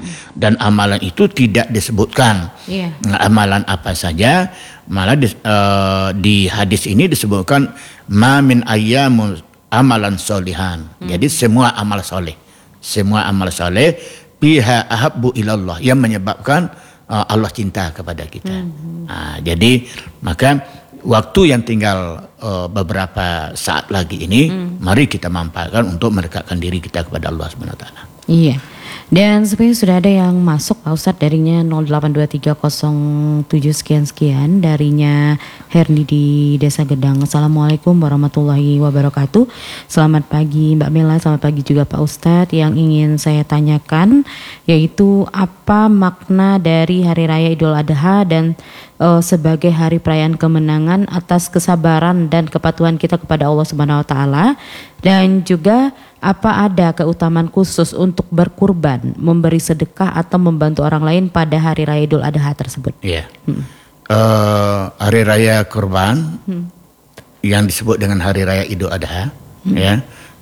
Dan amalan itu tidak disebutkan amalan apa saja, malah di hadis ini disebutkan ma min ayyamun amalan solihan. Jadi semua amal soleh biha ahabbu ilallah, yang menyebabkan Allah cinta kepada kita. Jadi maka waktu yang tinggal beberapa saat lagi ini, mari kita manfaatkan untuk mendekatkan diri kita kepada Allah Subhanahu wa taala. Iya. Dan sebenarnya sudah ada yang masuk Pak Ustadz, darinya 082307 sekian darinya Herni di Desa Gedang. Assalamualaikum warahmatullahi wabarakatuh. Selamat pagi Mbak Mela, selamat pagi juga Pak Ustadz. Yang ingin saya tanyakan yaitu apa makna dari Hari Raya Idul Adha dan sebagai hari perayaan kemenangan atas kesabaran dan kepatuhan kita kepada Allah Subhanahu wa taala, dan juga apa ada keutamaan khusus untuk berkurban, memberi sedekah atau membantu orang lain pada hari raya Idul Adha tersebut? Iya. Hari raya kurban yang disebut dengan hari raya Idul Adha, ya,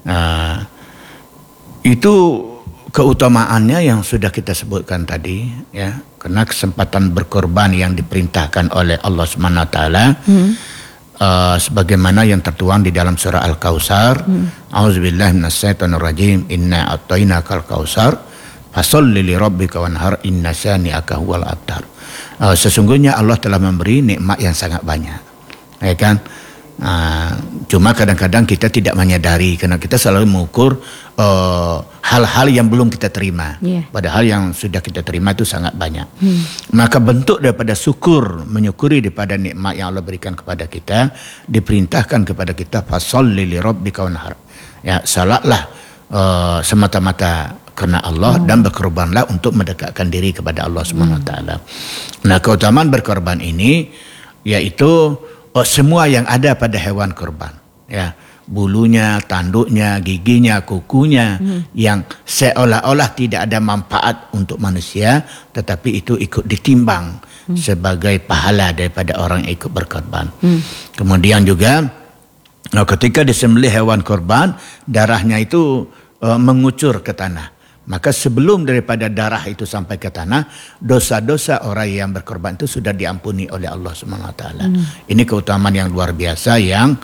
itu keutamaannya yang sudah kita sebutkan tadi, ya, karena kesempatan berkorban yang diperintahkan oleh Allah Subhanahu wa taala, sebagaimana yang tertuang di dalam surah Al-Kautsar, A'udzubillahi minasyaitonirrajim, inna a'tainakal kautsar fasholli lirabbika wanhar inna syani'aka huwal abtar. Sesungguhnya Allah telah memberi nikmat yang sangat banyak, ya kan? Cuma kadang-kadang kita tidak menyadari karena kita selalu mengukur hal-hal yang belum kita terima, padahal yang sudah kita terima itu sangat banyak. Maka bentuk daripada menyukuri daripada nikmat yang Allah berikan kepada kita, diperintahkan kepada kita fasholli lirabbika wanhar, ya, salatlah semata-mata karena Allah dan berkorbanlah untuk mendekatkan diri kepada Allah Subhanahu wa taala. Nah, keutamaan berkorban ini yaitu semua yang ada pada hewan kurban, ya, bulunya, tanduknya, giginya, kukunya, yang seolah-olah tidak ada manfaat untuk manusia, tetapi itu ikut ditimbang sebagai pahala daripada orang yang ikut berkorban. Kemudian juga ketika disembelih hewan kurban, darahnya itu mengucur ke tanah. Maka sebelum daripada darah itu sampai ke tanah, dosa-dosa orang yang berkorban itu sudah diampuni oleh Allah Subhanahu wa taala. Ini keutamaan yang luar biasa yang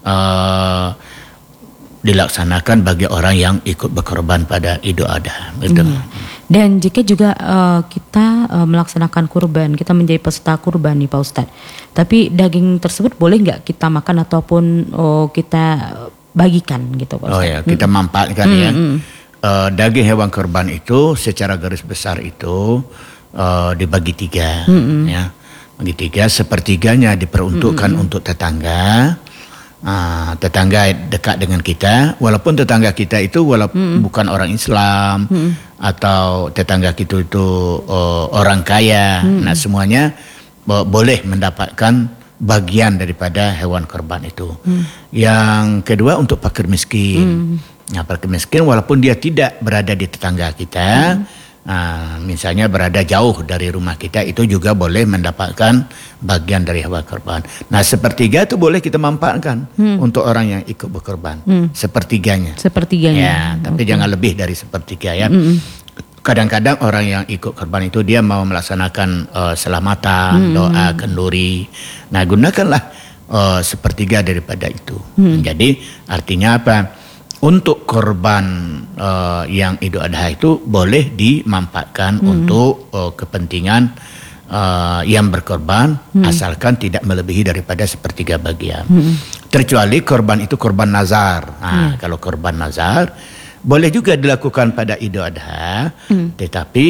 dilaksanakan bagi orang yang ikut berkorban pada Idul Adha. Gitu. Dan jika juga kita melaksanakan kurban, kita menjadi peserta kurban nih Pak Ustadz, tapi daging tersebut boleh nggak kita makan ataupun kita bagikan gitu Pak Ustadz? Oh ya, kita manfaatkan ya. Daging hewan kurban itu secara garis besar itu dibagi tiga, ya, bagi tiga. Sepertiganya diperuntukkan untuk tetangga, tetangga dekat dengan kita, walaupun tetangga kita itu bukan orang Islam atau tetangga kita itu orang kaya. Nah, semuanya boleh mendapatkan bagian daripada hewan kurban itu. Yang kedua untuk fakir miskin. Nah, fakir miskin walaupun dia tidak berada di tetangga kita, misalnya berada jauh dari rumah kita, itu juga boleh mendapatkan bagian dari hewan kurban. Nah, sepertiga itu boleh kita manfaatkan untuk orang yang ikut berkorban. Sepertiganya. Ya, tapi jangan lebih dari sepertiga ya. Kadang-kadang orang yang ikut korban itu dia mau melaksanakan selamatan, doa kenduri. Nah, gunakanlah sepertiga daripada itu. Jadi artinya apa? Untuk korban yang Idul Adha itu boleh dimanfaatkan untuk kepentingan yang berkorban, asalkan tidak melebihi daripada sepertiga bagian. Terkecuali korban itu korban nazar. Kalau korban nazar boleh juga dilakukan pada Idul Adha, tetapi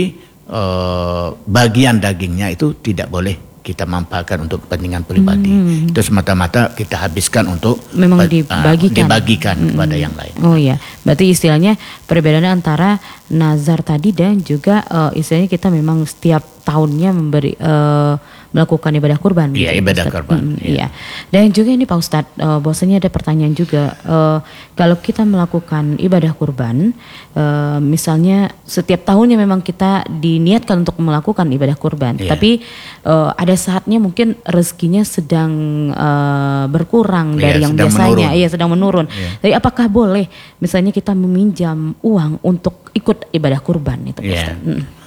bagian dagingnya itu tidak boleh kita manfaatkan untuk kepentingan pribadi. Itu semata-mata kita habiskan untuk memang dibagikan kepada yang lain. Oh iya, berarti istilahnya perbedaannya antara nazar tadi dan juga istilahnya kita memang setiap tahunnya melakukan ibadah kurban. Iya, ibadah kurban. Iya. Dan juga ini Pak Ustadz, bahwasanya ada pertanyaan juga, kalau kita melakukan ibadah kurban, misalnya setiap tahunnya memang kita diniatkan untuk melakukan ibadah kurban, tapi ada saatnya mungkin rezekinya sedang berkurang dari yang biasanya, sedang menurun. Jadi apakah boleh misalnya kita meminjam uang untuk ikut ibadah kurban itu Pak Ustadz?